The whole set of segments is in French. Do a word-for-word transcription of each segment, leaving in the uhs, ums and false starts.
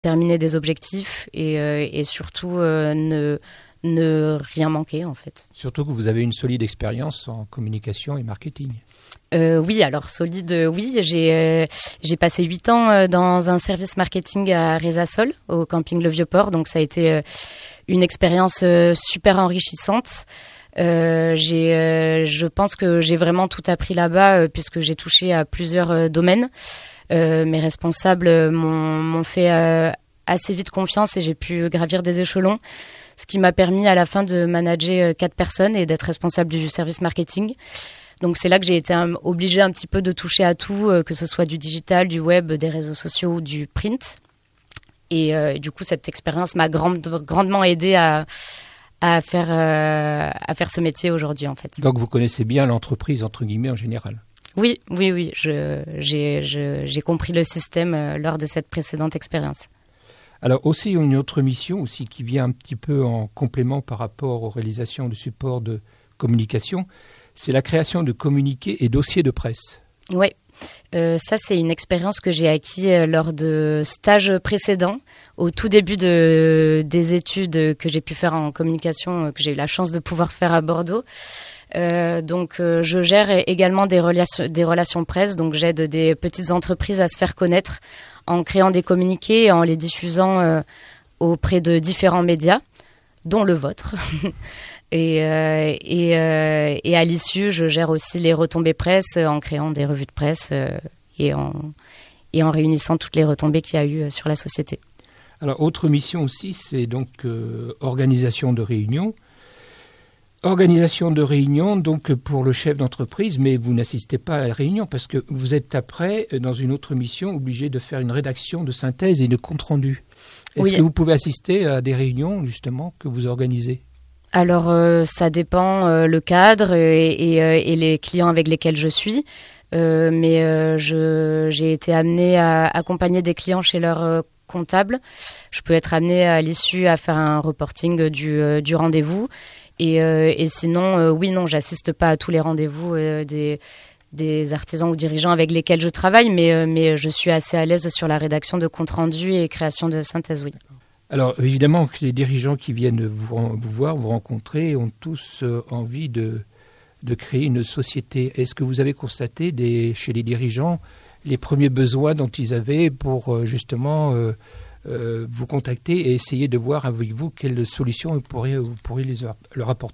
terminer des objectifs et, euh, et surtout euh, ne, ne rien manquer en fait. Surtout que vous avez une solide expérience en communication et marketing. Euh, oui, alors solide, euh, oui. J'ai, euh, j'ai passé huit ans euh, dans un service marketing à Rezasol, au camping Le Vieux-Port. Donc ça a été euh, une expérience euh, super enrichissante. Euh, j'ai, euh, je pense que j'ai vraiment tout appris là-bas euh, puisque j'ai touché à plusieurs euh, domaines. Euh, mes responsables m'ont, m'ont fait euh, assez vite confiance et j'ai pu gravir des échelons, ce qui m'a permis à la fin de manager euh, quatre personnes et d'être responsable du service marketing. Donc c'est là que j'ai été um, obligée un petit peu de toucher à tout, euh, que ce soit du digital, du web, des réseaux sociaux ou du print. Et euh, du coup, cette expérience m'a grande, grandement aidée à, à, faire, euh, à faire ce métier aujourd'hui, en fait. Donc vous connaissez bien l'entreprise, entre guillemets, en général. Oui, oui, oui. Je, j'ai, je, j'ai compris le système euh, lors de cette précédente expérience. Alors aussi, une autre mission aussi qui vient un petit peu en complément par rapport aux réalisations de support de communication, c'est la création de communiqués et dossiers de presse. Oui, euh, ça c'est une expérience que j'ai acquis euh, lors de stages précédents, au tout début de, des études que j'ai pu faire en communication, euh, que j'ai eu la chance de pouvoir faire à Bordeaux. Euh, donc euh, je gère également des relations, des relations presse, donc j'aide des petites entreprises à se faire connaître en créant des communiqués et en les diffusant euh, auprès de différents médias, dont le vôtre. Et, euh, et, euh, et à l'issue, je gère aussi les retombées presse en créant des revues de presse euh, et, en, et en réunissant toutes les retombées qu'il y a eu sur la société. Alors, autre mission aussi, c'est donc euh, organisation de réunions. Organisation de réunions, donc pour le chef d'entreprise, mais vous n'assistez pas à la réunion parce que vous êtes après, dans une autre mission, obligé de faire une rédaction de synthèse et de compte-rendu. Est-ce oui. que vous pouvez assister à des réunions, justement, que vous organisez ? Alors, euh, ça dépend euh, le cadre et, et, euh, et les clients avec lesquels je suis. Euh, mais euh, je, j'ai été amenée à accompagner des clients chez leur euh, comptable. Je peux être amenée à l'issue à faire un reporting du, euh, du rendez-vous. Et, euh, et sinon, euh, oui, non, j'assiste pas à tous les rendez-vous euh, des, des artisans ou dirigeants avec lesquels je travaille, mais, euh, mais je suis assez à l'aise sur la rédaction de compte rendu et création de synthèse, oui. Alors, évidemment, que les dirigeants qui viennent vous, vous voir, vous rencontrer, ont tous euh, envie de, de créer une société. Est-ce que vous avez constaté des, chez les dirigeants les premiers besoins dont ils avaient pour euh, justement euh, euh, vous contacter et essayer de voir avec vous quelles solutions vous pourriez, vous pourriez les, leur apporter ?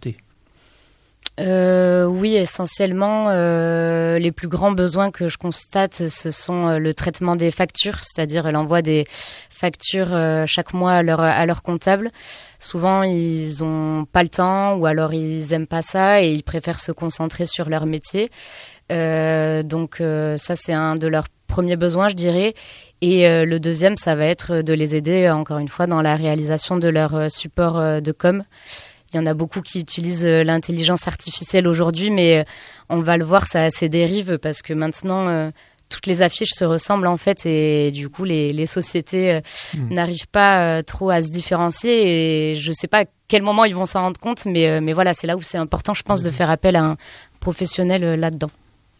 Euh, oui, essentiellement, euh, les plus grands besoins que je constate, ce sont euh, le traitement des factures, c'est-à-dire l'envoi des factures euh, chaque mois à leur, à leur comptable. Souvent, ils ont pas le temps ou alors ils aiment pas ça et ils préfèrent se concentrer sur leur métier. Euh, donc euh, ça, c'est un de leurs premiers besoins, je dirais. Et euh, le deuxième, ça va être de les aider, encore une fois, dans la réalisation de leur euh, support euh, de com. Il y en a beaucoup qui utilisent euh, l'intelligence artificielle aujourd'hui, mais euh, on va le voir, ça a ses dérives parce que maintenant, euh, toutes les affiches se ressemblent en fait et du coup, les, les sociétés euh, mmh. n'arrivent pas euh, trop à se différencier et je ne sais pas à quel moment ils vont s'en rendre compte, mais, euh, mais voilà, c'est là où c'est important, je pense, mmh. de faire appel à un professionnel euh, là-dedans.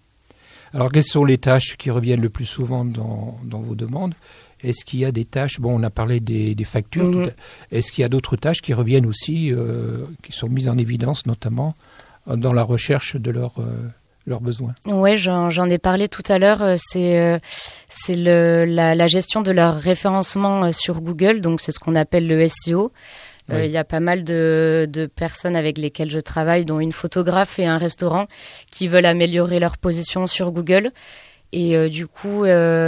Alors, quelles sont les tâches qui reviennent le plus souvent dans, dans vos demandes ? Est-ce qu'il y a des tâches, bon, on a parlé des, des factures, mmh. est-ce qu'il y a d'autres tâches qui reviennent aussi, euh, qui sont mises en évidence, notamment dans la recherche de leurs, euh, leurs besoins ? Oui, j'en, j'en ai parlé tout à l'heure, c'est, euh, c'est le, la, la gestion de leur référencement sur Google, donc c'est ce qu'on appelle le S E O. Il oui. euh, y a pas mal de, de personnes avec lesquelles je travaille, dont une photographe et un restaurant, qui veulent améliorer leur position sur Google. Et euh, du coup,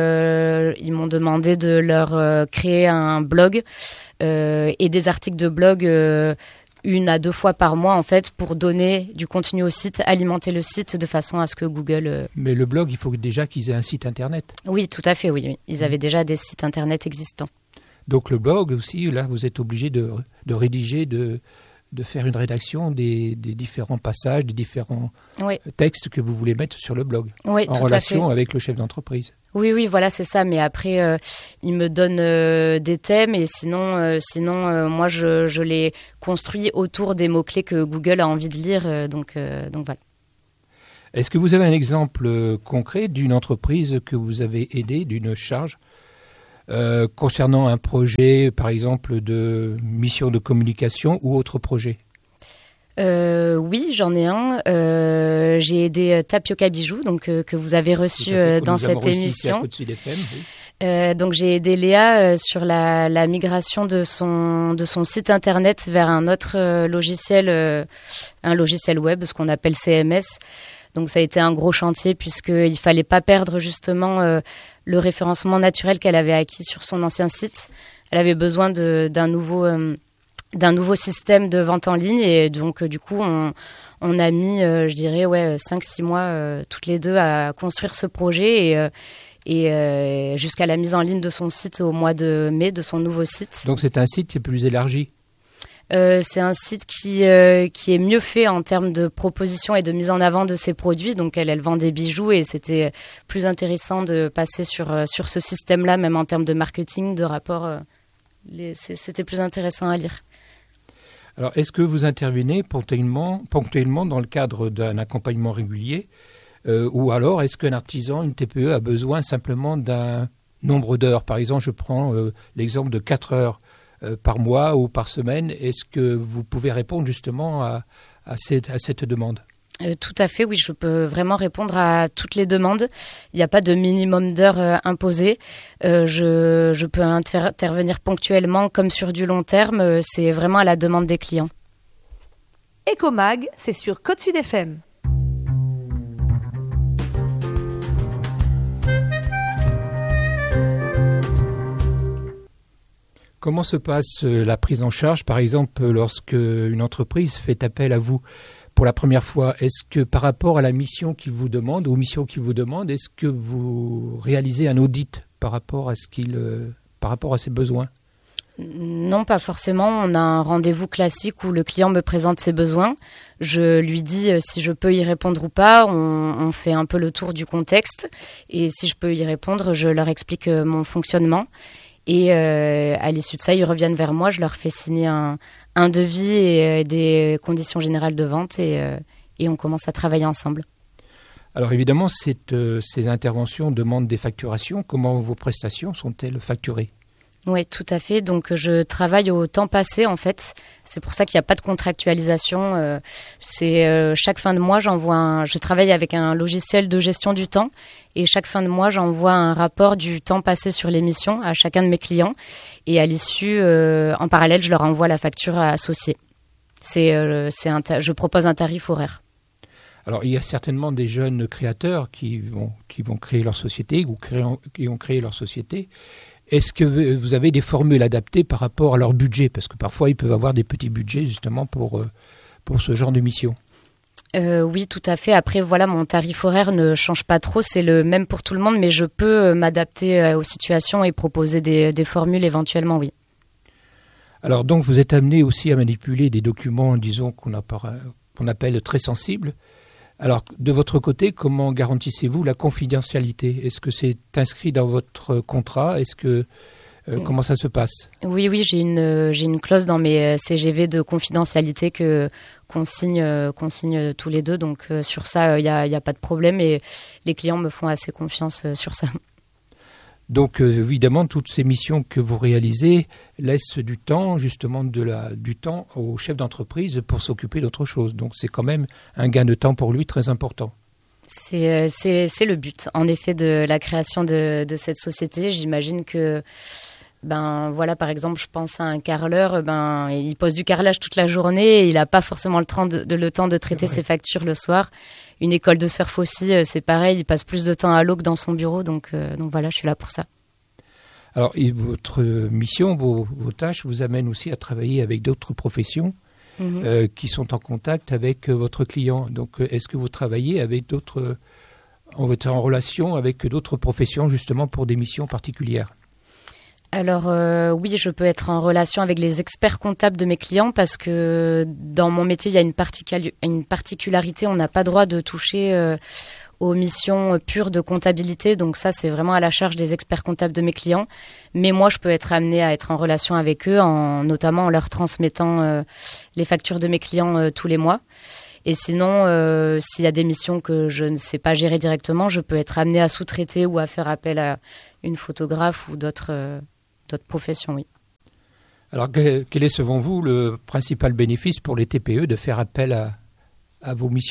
euh, ils m'ont demandé de leur euh, créer un blog euh, et des articles de blog euh, une à deux fois par mois, en fait, pour donner du contenu au site, alimenter le site de façon à ce que Google... Euh... Mais le blog, il faut déjà qu'ils aient un site Internet. Oui, tout à fait, oui. oui. Ils avaient déjà des sites Internet existants. Donc le blog aussi, là, vous êtes obligé de, de rédiger, de... de faire une rédaction des, des différents passages, des différents oui. textes que vous voulez mettre sur le blog, oui, en relation avec le chef d'entreprise. Oui, oui, voilà, c'est ça. Mais après, euh, il me donne euh, des thèmes et sinon, euh, sinon euh, moi, je, je les construis autour des mots-clés que Google a envie de lire. Euh, donc, euh, donc voilà. Est-ce que vous avez un exemple concret d'une entreprise que vous avez aidée, d'une charge euh, concernant un projet, par exemple, de mission de communication ou autre projet? Euh, oui, j'en ai un. Euh, j'ai aidé Tapioca Bijoux, donc euh, que vous avez reçu euh, dans cette émission. F M, oui. Euh, donc j'ai aidé Léa euh, sur la, la migration de son de son site internet vers un autre euh, logiciel, euh, un logiciel web, ce qu'on appelle C M S. Donc ça a été un gros chantier puisqu'il fallait pas perdre justement euh, le référencement naturel qu'elle avait acquis sur son ancien site. Elle avait besoin de, d'un nouveau euh, d'un nouveau système de vente en ligne et donc euh, du coup on on a mis euh, je dirais ouais cinq six mois euh, toutes les deux à construire ce projet et euh, et euh, jusqu'à la mise en ligne de son site au mois de mai, de son nouveau site. Donc c'est un site qui est plus élargi. Euh, c'est un site qui euh, qui est mieux fait en termes de proposition et de mise en avant de ses produits. Donc elle, elle vend des bijoux et c'était plus intéressant de passer sur euh, sur ce système-là, même en termes de marketing, de rapport. Euh, les, c'était plus intéressant à lire. Alors, est-ce que vous intervenez ponctuellement, ponctuellement dans le cadre d'un accompagnement régulier, euh, ou alors est-ce qu'un artisan, une T P E, a besoin simplement d'un nombre d'heures? Par exemple, je prends euh, l'exemple de quatre heures. Euh, par mois ou par semaine. Est-ce que vous pouvez répondre justement à, à, cette, à cette demande? euh, Tout à fait, oui, je peux vraiment répondre à toutes les demandes. Il n'y a pas de minimum d'heures euh, imposé. Euh, je, je peux inter- intervenir ponctuellement comme sur du long terme. Euh, c'est vraiment à la demande des clients. Ecomag, c'est sur Côte Sud F M. Comment se passe la prise en charge, par exemple, lorsque une entreprise fait appel à vous pour la première fois? Est-ce que par rapport à la mission qu'il vous demande, aux missions qu'il vous demande, est-ce que vous réalisez un audit par rapport à ce qu'il, par rapport à ses besoins? Non, pas forcément. On a un rendez-vous classique où le client me présente ses besoins. Je lui dis si je peux y répondre ou pas. On, on fait un peu le tour du contexte. Et si je peux y répondre, je leur explique mon fonctionnement. Et euh, à l'issue de ça, ils reviennent vers moi. Je leur fais signer un, un devis et euh, des conditions générales de vente et, euh, et on commence à travailler ensemble. Alors évidemment, cette, euh, ces interventions demandent des facturations. Comment vos prestations sont-elles facturées? Oui, tout à fait. Donc, je travaille au temps passé, en fait. C'est pour ça qu'il n'y a pas de contractualisation. Euh, c'est euh, chaque fin de mois, j'envoie un... Je travaille avec un logiciel de gestion du temps. Et chaque fin de mois, j'envoie un rapport du temps passé sur l'émission à chacun de mes clients. Et à l'issue, euh, en parallèle, je leur envoie la facture associée. C'est, euh, c'est un ta... Je propose un tarif horaire. Alors, il y a certainement des jeunes créateurs qui vont, qui vont créer leur société ou créer, qui ont créé leur société. Est-ce que vous avez des formules adaptées par rapport à leur budget? Parce que parfois, ils peuvent avoir des petits budgets justement pour, pour ce genre de mission. Euh, oui, tout à fait. Après, voilà, mon tarif horaire ne change pas trop. C'est le même pour tout le monde, mais je peux m'adapter aux situations et proposer des, des formules éventuellement, oui. Alors donc, vous êtes amené aussi à manipuler des documents, disons, qu'on, appara- qu'on appelle très sensibles. Alors, de votre côté, comment garantissez-vous la confidentialité? Est-ce que c'est inscrit dans votre contrat? Est-ce que euh, comment ça se passe? Oui, oui, j'ai une j'ai une clause dans mes C G V de confidentialité que qu'on signe qu'on signe tous les deux. Donc euh, sur ça, il euh, y a il y a pas de problème et les clients me font assez confiance euh, sur ça. Donc euh, évidemment, toutes ces missions que vous réalisez laissent du temps, justement de la, du temps au chef d'entreprise pour s'occuper d'autre chose. Donc c'est quand même un gain de temps pour lui très important. C'est, c'est, c'est le but, en effet, de la création de, de cette société. J'imagine que, ben voilà, par exemple, je pense à un carreleur, ben il pose du carrelage toute la journée et il n'a pas forcément le temps de, de, le temps de traiter ses factures le soir. Une école de surf aussi, c'est pareil, il passe plus de temps à l'eau que dans son bureau, donc, euh, donc voilà, je suis là pour ça. Alors, votre mission, vos, vos tâches vous amènent aussi à travailler avec d'autres professions mmh. euh, qui sont en contact avec votre client. Donc, est-ce que vous travaillez avec d'autres, vous êtes en relation avec d'autres professions justement pour des missions particulières? Alors euh, oui, je peux être en relation avec les experts comptables de mes clients parce que dans mon métier, il y a une, particul- une particularité, on n'a pas droit de toucher euh, aux missions pures de comptabilité, donc ça c'est vraiment à la charge des experts comptables de mes clients. Mais moi, je peux être amenée à être en relation avec eux, en, notamment en leur transmettant euh, les factures de mes clients euh, tous les mois. Et sinon, euh, s'il y a des missions que je ne sais pas gérer directement, je peux être amenée à sous-traiter ou à faire appel à une photographe ou d'autres, euh, d'autres professions, oui. Alors, que, quel est selon vous le principal bénéfice pour les T P E de faire appel à, à vos missions ?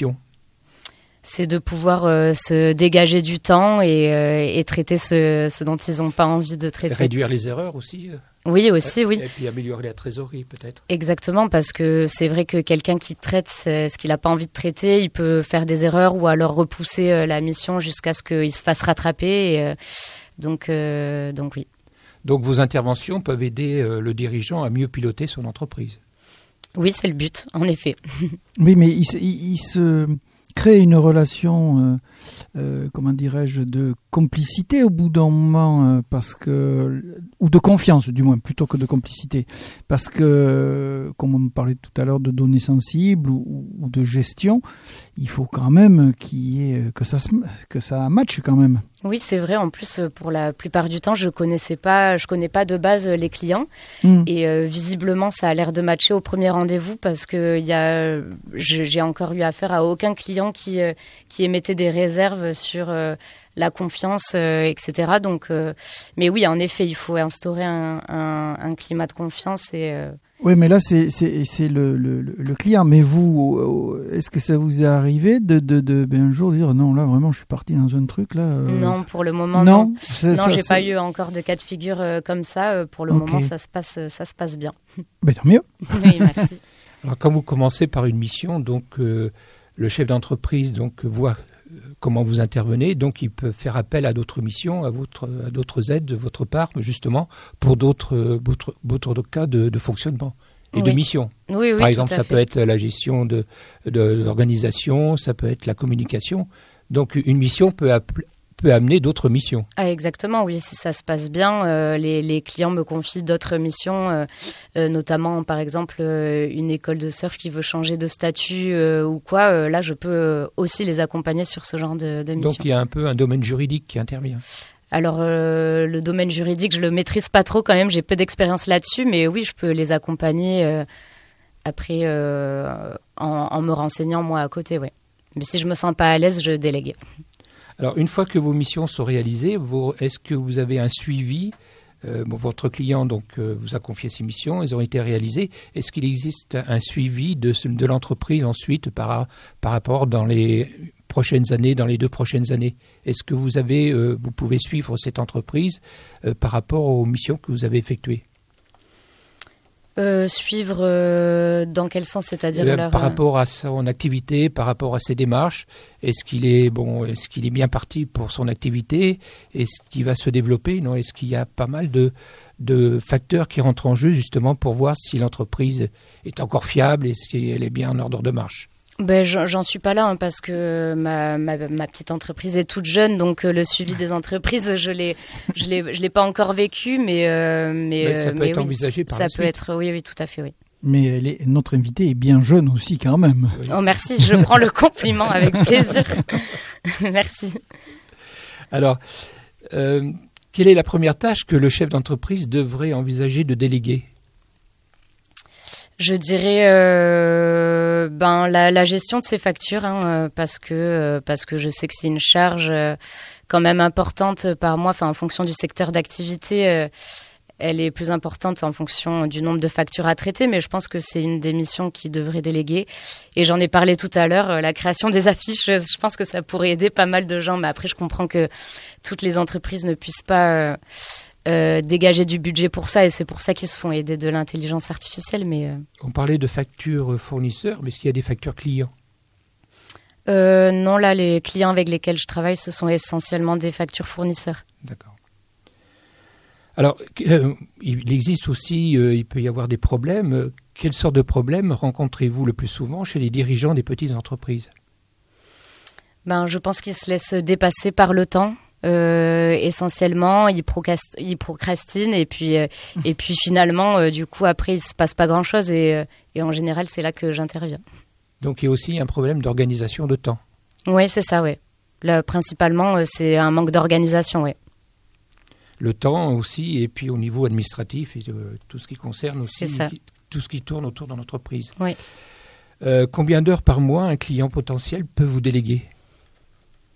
C'est de pouvoir euh, se dégager du temps et, euh, et traiter ce, ce dont ils n'ont pas envie de traiter. Réduire les erreurs aussi. Oui, aussi, oui. Et puis améliorer la trésorerie, peut-être. Exactement, parce que c'est vrai que quelqu'un qui traite ce qu'il n'a pas envie de traiter, il peut faire des erreurs ou alors repousser euh, la mission jusqu'à ce qu'il se fasse rattraper. Et, euh, donc, euh, donc, oui. Donc, vos interventions peuvent aider euh, le dirigeant à mieux piloter son entreprise. Oui, c'est le but, en effet. Oui, mais il, il, il se crée une relation, euh, euh, comment dirais-je, de complicité au bout d'un moment, euh, parce que, ou de confiance du moins, plutôt que de complicité, parce que, comme on parlait tout à l'heure de données sensibles ou, ou de gestion, il faut quand même qu'il y ait, que ça, se, que ça matche quand même. Oui, c'est vrai. En plus, pour la plupart du temps, je connaissais pas, je connais pas de base les clients. Mmh. Et euh, visiblement, ça a l'air de matcher au premier rendez-vous parce que y a, j'ai encore eu affaire à aucun client qui, euh, qui émettait des réserves sur euh, la confiance, euh, et cetera. Donc, euh, mais oui, en effet, il faut instaurer un, un, un climat de confiance et... Euh, Oui, mais là, c'est, c'est, c'est le, le, le client. Mais vous, est-ce que ça vous est arrivé de, de, de ben, un jour dire non, là, vraiment, je suis parti dans un truc, là euh... Non, pour le moment, non. Non, c'est, non ça, j'ai c'est... pas eu encore de cas de figure euh, comme ça. Euh, pour le okay. moment, ça se passe, ça se passe bien. Ben, tant mieux. Oui, merci. Alors, quand vous commencez par une mission, donc, euh, le chef d'entreprise donc, voit comment vous intervenez, donc il peut faire appel à d'autres missions, à, votre, à d'autres aides de votre part, justement, pour d'autres, d'autres, d'autres cas de, de fonctionnement. Et oui. de mission. Oui, oui, Par exemple, ça fait. peut être la gestion de, de l'organisation, ça peut être la communication. Donc, une mission peut, app- peut amener d'autres missions. Ah, exactement, oui. Si ça se passe bien, euh, les, les clients me confient d'autres missions, euh, euh, notamment, par exemple, euh, une école de surf qui veut changer de statut euh, ou quoi. Euh, là, je peux aussi les accompagner sur ce genre de, de mission. Donc, il y a un peu un domaine juridique qui intervient. Alors, euh, le domaine juridique, je le maîtrise pas trop quand même. J'ai peu d'expérience là-dessus, mais oui, je peux les accompagner euh, après euh, en, en me renseignant moi à côté, oui. Mais si je me sens pas à l'aise, je délègue. Alors, une fois que vos missions sont réalisées, vous, est-ce que vous avez un suivi euh, bon, votre client donc euh, vous a confié ces missions, elles ont été réalisées. Est-ce qu'il existe un suivi de, de l'entreprise ensuite par, par rapport dans les prochaines années, dans les deux prochaines années? Est-ce que vous avez, euh, vous pouvez suivre cette entreprise euh, par rapport aux missions que vous avez effectuées? Euh, suivre euh, dans quel sens, c'est-à-dire euh, leur... par rapport à son activité, par rapport à ses démarches, est-ce qu'il est bon, est-ce qu'il est bien parti pour son activité, est-ce qu'il va se développer, non, est-ce qu'il y a pas mal de de facteurs qui rentrent en jeu justement pour voir si l'entreprise est encore fiable et si elle est bien en ordre de marche? Ben, j'en suis pas là hein, parce que ma, ma, ma petite entreprise est toute jeune, donc euh, le suivi des entreprises, je l'ai, je l'ai, je l'ai pas encore vécu, mais euh, mais, mais ça peut mais être oui, envisagé par ça la peut suite. être, oui, oui, tout à fait, oui. Mais elle est, notre invitée est bien jeune aussi quand même. Oui. Oh merci, je prends le compliment avec plaisir. Merci. Alors, euh, quelle est la première tâche que le chef d'entreprise devrait envisager de déléguer? Je dirais euh, ben la, la gestion de ces factures hein, parce que euh, parce que je sais que c'est une charge euh, quand même importante par mois. Enfin, en fonction du secteur d'activité, euh, elle est plus importante en fonction du nombre de factures à traiter. Mais je pense que c'est une des missions qui devrait déléguer. Et j'en ai parlé tout à l'heure, euh, la création des affiches. Je pense que ça pourrait aider pas mal de gens. Mais après, je comprends que toutes les entreprises ne puissent pas euh, Euh, dégager du budget pour ça et c'est pour ça qu'ils se font aider de l'intelligence artificielle. Mais euh... on parlait de factures fournisseurs, mais est-ce qu'il y a des factures clients? euh, Non, là, les clients avec lesquels je travaille, ce sont essentiellement des factures fournisseurs. D'accord. Alors, euh, il existe aussi, euh, il peut y avoir des problèmes. Quelles sortes de problèmes rencontrez-vous le plus souvent chez les dirigeants des petites entreprises? Ben, je pense qu'ils se laissent dépasser par le temps. Euh, essentiellement, ils, procrast- ils procrastinent et puis euh, et puis finalement, euh, du coup, après, il se passe pas grand-chose et, euh, et en général, c'est là que j'interviens. Donc, il y a aussi un problème d'organisation de temps. Oui, c'est ça, oui. Là, principalement, euh, c'est un manque d'organisation, oui. Le temps aussi, et puis au niveau administratif, et euh, tout ce qui concerne aussi, c'est ça. Tout ce qui tourne autour de l'entreprise. Oui. Euh, combien d'heures par mois un client potentiel peut vous déléguer?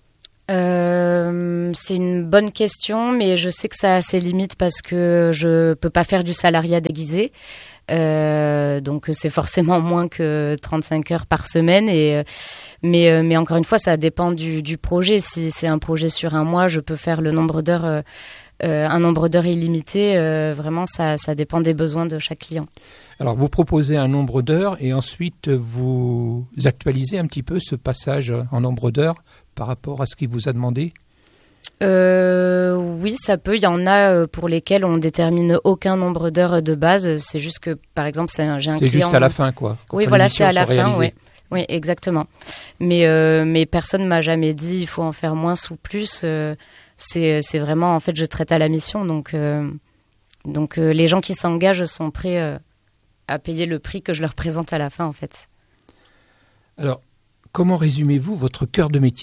Euh, c'est une bonne question, mais je sais que ça a ses limites parce que je peux pas faire du salariat déguisé. Euh, donc c'est forcément moins que trente-cinq heures par semaine. Et, mais, mais encore une fois, ça dépend du, du projet. Si c'est un projet sur un mois, je peux faire le nombre d'heures, euh, un nombre d'heures illimité. Euh, vraiment, ça, ça dépend des besoins de chaque client. Alors, vous proposez un nombre d'heures et ensuite vous actualisez un petit peu ce passage en nombre d'heures par rapport à ce qu'il vous a demandé ? euh, Oui, ça peut. Il y en a pour lesquels on ne détermine aucun nombre d'heures de base. C'est juste que, par exemple, c'est un, j'ai un c'est client... juste à la fin, quoi. Oui, voilà, c'est à la fin, oui. Oui, exactement. Mais, euh, mais personne ne m'a jamais dit il faut en faire moins ou plus. Euh, c'est, c'est vraiment, en fait, je traite à la mission. Donc, euh, donc euh, les gens qui s'engagent sont prêts euh, à payer le prix que je leur présente à la fin, en fait. Alors, comment résumez-vous votre cœur de métier ?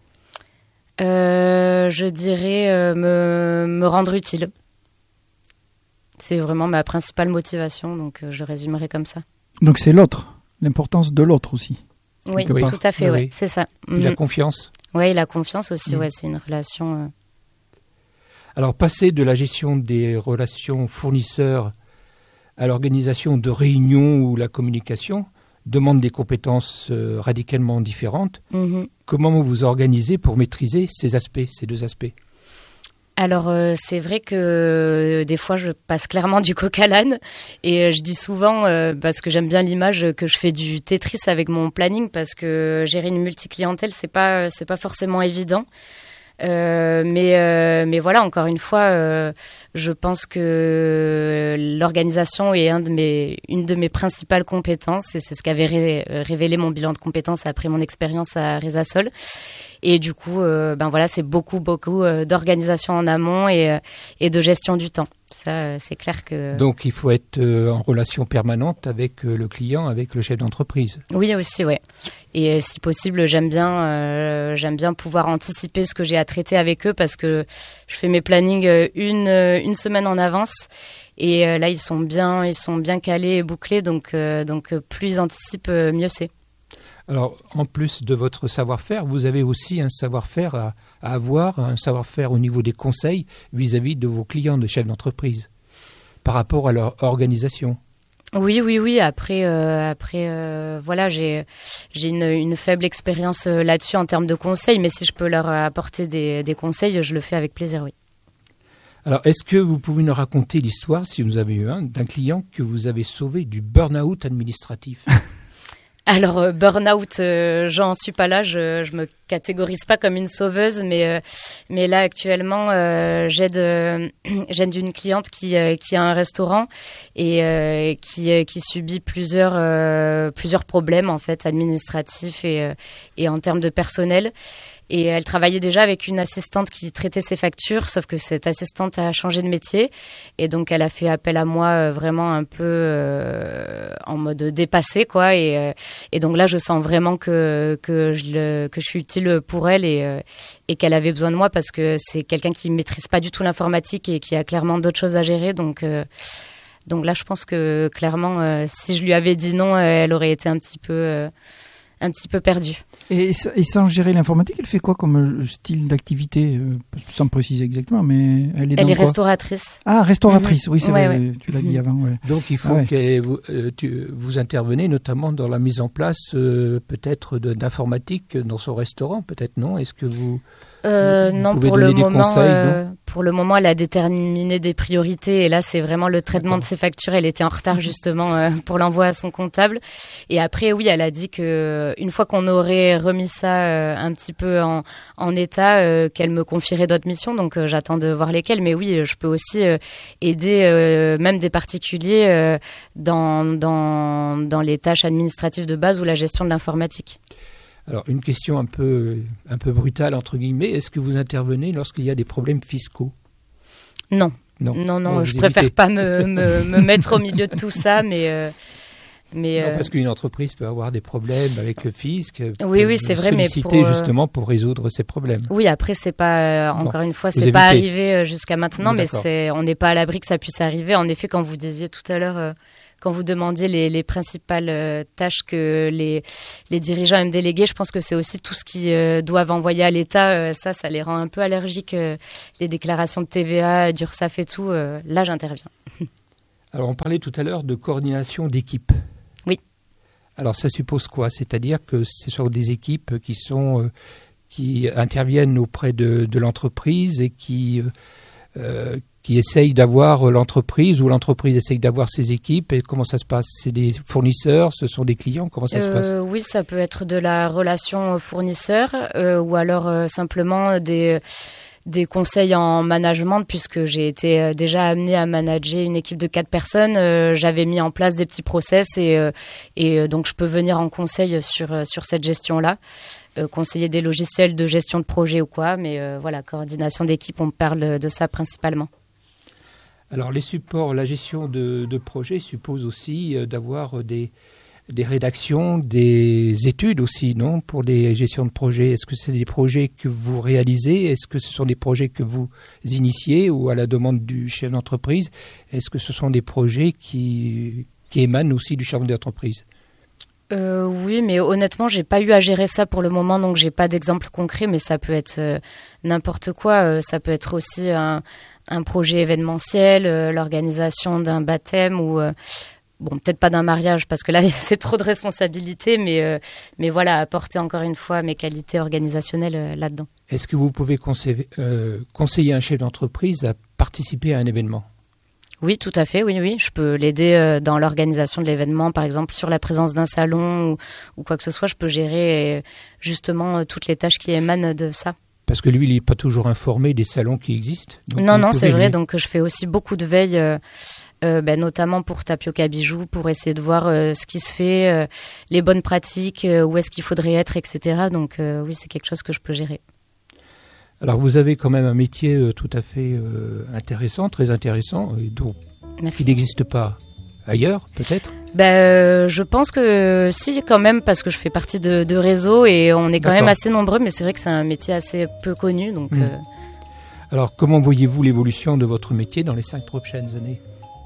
euh, Je dirais euh, me, me rendre utile. C'est vraiment ma principale motivation, donc euh, je résumerai comme ça. Donc c'est l'autre, l'importance de l'autre aussi. Oui, oui. Tout à fait, oui, ouais, c'est ça. Et mmh. La confiance. Oui, la confiance aussi, mmh. ouais, c'est une relation... Euh... Alors, passer de la gestion des relations fournisseurs à l'organisation de réunions ou la communication demande des compétences euh, radicalement différentes. Mmh. Comment vous vous organisez pour maîtriser ces aspects, ces deux aspects ? Alors, euh, c'est vrai que euh, des fois, je passe clairement du coq à l'âne. Et euh, je dis souvent, euh, parce que j'aime bien l'image, que je fais du Tetris avec mon planning, parce que gérer une multi-clientèle, c'est pas, c'est pas forcément évident. Euh, mais, euh, mais voilà, encore une fois, euh, je pense que l'organisation est un de mes, une de mes principales compétences, et c'est ce qu'avait ré, révélé mon bilan de compétences après mon expérience à Resasol. Et du coup, euh, ben voilà, c'est beaucoup, beaucoup euh, d'organisation en amont et, euh, et de gestion du temps. Ça, euh, c'est clair que... Donc, il faut être euh, en relation permanente avec euh, le client, avec le chef d'entreprise. Oui, aussi, ouais. Et euh, si possible, j'aime bien, euh, j'aime bien pouvoir anticiper ce que j'ai à traiter avec eux parce que je fais mes plannings une, une semaine en avance. Et euh, là, ils sont bien, ils sont bien calés et bouclés. Donc, euh, donc plus ils anticipent, mieux c'est. Alors, en plus de votre savoir-faire, vous avez aussi un savoir-faire à, à avoir, un savoir-faire au niveau des conseils vis-à-vis de vos clients de chefs d'entreprise, par rapport à leur organisation. Oui, oui, oui. Après, euh, après, euh, voilà, j'ai j'ai une, une faible expérience là-dessus en termes de conseils, mais si je peux leur apporter des, des conseils, je le fais avec plaisir, oui. Alors, est-ce que vous pouvez nous raconter l'histoire, si vous avez eu un, d'un client que vous avez sauvé du burn-out administratif ? Alors, euh, burn-out, euh, j'en suis pas là, je, je me catégorise pas comme une sauveuse, mais, euh, mais là, actuellement, euh, j'aide, euh, j'aide une cliente qui, euh, qui a un restaurant et euh, qui, euh, qui subit plusieurs, euh, plusieurs problèmes, en fait, administratifs et, euh, et en termes de personnel. Et elle travaillait déjà avec une assistante qui traitait ses factures, sauf que cette assistante a changé de métier. Et donc, elle a fait appel à moi euh, vraiment un peu euh, en mode dépassé, quoi. Et, euh, et donc là, je sens vraiment que, que, je, le, que je suis utile pour elle et, euh, et qu'elle avait besoin de moi parce que c'est quelqu'un qui ne maîtrise pas du tout l'informatique et qui a clairement d'autres choses à gérer. Donc, euh, donc là, je pense que clairement, euh, si je lui avais dit non, euh, elle aurait été un petit peu... Euh, un petit peu perdue. Et, et sans gérer l'informatique, elle fait quoi comme style d'activité, euh, sans préciser exactement, mais elle est dans Elle est quoi restauratrice. Ah, restauratrice, mmh. oui, c'est ouais, vrai, ouais. tu l'as dit avant. Ouais. Donc il faut ah, ouais. que vous, euh, tu, vous intervenez notamment dans la mise en place euh, peut-être de, d'informatique dans son restaurant, peut-être non ? Est-ce que vous... Euh, vous non, pour le moment, conseils, euh, pour le moment, elle a déterminé des priorités et là, c'est vraiment le traitement D'accord. de ses factures. Elle était en retard justement euh, pour l'envoi à son comptable. Et après, oui, elle a dit que une fois qu'on aurait remis ça euh, un petit peu en, en état, euh, qu'elle me confierait d'autres missions. Donc, euh, j'attends de voir lesquelles. Mais oui, je peux aussi euh, aider euh, même des particuliers euh, dans dans dans les tâches administratives de base ou la gestion de l'informatique. Alors, une question un peu, un peu brutale, entre guillemets. Est-ce que vous intervenez lorsqu'il y a des problèmes fiscaux ? Non. Non, non, non je préfère évitez. pas me, me, me mettre au milieu de tout ça, mais... Euh, mais non, euh... parce qu'une entreprise peut avoir des problèmes avec le fisc. Oui, oui, c'est vrai, mais pour... Solliciter justement pour résoudre ces problèmes. Oui, après, c'est pas... Euh, encore bon, une fois, c'est pas arrivé jusqu'à maintenant, oui, mais c'est, on n'est pas à l'abri que ça puisse arriver. En effet, quand vous disiez tout à l'heure... Euh, quand vous demandiez les, les principales euh, tâches que les, les dirigeants aiment déléguer, je pense que c'est aussi tout ce qu'ils euh, doivent envoyer à l'État. Euh, ça, ça les rend un peu allergiques. Euh, les déclarations de T V A, d'URSSAF et tout. Euh, là, j'interviens. Alors, on parlait tout à l'heure de coordination d'équipes. Oui. Alors, ça suppose quoi? C'est-à-dire que ce sont des équipes qui sont... Euh, qui interviennent auprès de, de l'entreprise et qui, euh, qui essayent d'avoir l'entreprise ou l'entreprise essaye d'avoir ses équipes. Et comment ça se passe? C'est des fournisseurs, ce sont des clients? Comment ça euh, se passe? Oui, ça peut être de la relation fournisseur euh, ou alors euh, simplement des... des conseils en management, puisque j'ai été déjà amenée à manager une équipe de quatre personnes. Euh, j'avais mis en place des petits process et, euh, et donc je peux venir en conseil sur, sur cette gestion-là, euh, conseiller des logiciels de gestion de projet ou quoi, mais euh, voilà, coordination d'équipe, on parle de ça principalement. Alors les supports, la gestion de, de projet suppose aussi euh, d'avoir des... des rédactions, des études aussi, non, pour des gestions de projets. Est-ce que c'est des projets que vous réalisez? Est-ce que ce sont des projets que vous initiez ou à la demande du chef d'entreprise? Est-ce que ce sont des projets qui, qui émanent aussi du chef d'entreprise? euh, Oui, mais honnêtement, j'ai pas eu à gérer ça pour le moment, donc j'ai pas d'exemple concret, mais ça peut être euh, n'importe quoi. Euh, ça peut être aussi un, un projet événementiel, euh, l'organisation d'un baptême ou... Euh, Bon, peut-être pas d'un mariage parce que là, c'est trop de responsabilités, mais, euh, mais voilà, apporter encore une fois mes qualités organisationnelles euh, là-dedans. Est-ce que vous pouvez conseiller, euh, conseiller un chef d'entreprise à participer à un événement? Oui, tout à fait, oui, oui. Je peux l'aider euh, dans l'organisation de l'événement, par exemple sur la présence d'un salon ou, ou quoi que ce soit. Je peux gérer euh, justement euh, toutes les tâches qui émanent de ça. Parce que lui, il n'est pas toujours informé des salons qui existent. Donc non, non, c'est vrai. Lui... Donc, je fais aussi beaucoup de veille, euh, euh, ben, notamment pour Tapioca Bijoux, pour essayer de voir euh, ce qui se fait, euh, les bonnes pratiques, euh, où est-ce qu'il faudrait être, et cetera. Donc, euh, oui, c'est quelque chose que je peux gérer. Alors, vous avez quand même un métier euh, tout à fait euh, intéressant, très intéressant, et donc, qui n'existe pas ailleurs, peut-être? Ben, euh, je pense que si, quand même, parce que je fais partie de, de réseaux et on est quand D'accord. même assez nombreux, mais c'est vrai que c'est un métier assez peu connu. Donc, mmh. euh... Alors, comment voyez-vous l'évolution de votre métier dans les cinq prochaines années?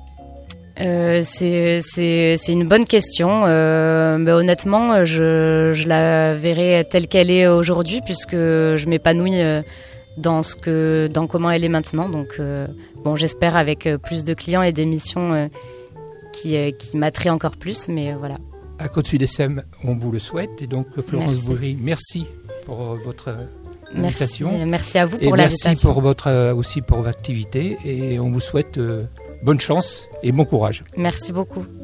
euh, c'est, c'est, c'est une bonne question. Euh, mais honnêtement, je, je la verrai telle qu'elle est aujourd'hui, puisque je m'épanouis dans, ce que, dans comment elle est maintenant. Donc, euh, bon, j'espère avec plus de clients et d'émissions euh, qui, euh, qui m'attiraient encore plus, mais euh, voilà. À Côte-Sud-F M, on vous le souhaite. Et donc, Florence Bourry, merci pour euh, votre invitation. Merci, merci à vous pour et l'invitation. Merci pour votre, euh, aussi pour votre activité. Et on vous souhaite euh, bonne chance et bon courage. Merci beaucoup.